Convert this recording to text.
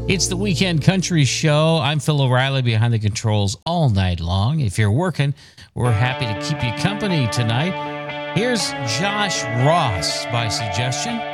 It's the Weekend Country Show. I'm Phil O'Reilly behind the controls all night long. If you're working, we're happy to keep you company tonight. Here's Josh Ross by suggestion.